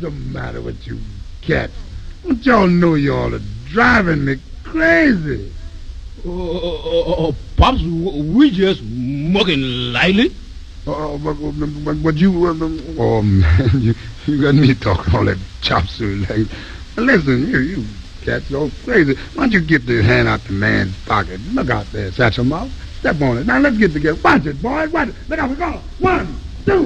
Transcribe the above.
the matter with you cats? Don't y'all know y'all are driving me crazy? Pops, we just mucking lightly. But you, oh man, you got me talking all that chop suey like. Listen, you cats all crazy. Why don't you get the hand out the man's pocket? Look out there, Satchel Mouth. Step on it. Now let's get together. Watch it, boys. Watch it. Look out, we're going. 1,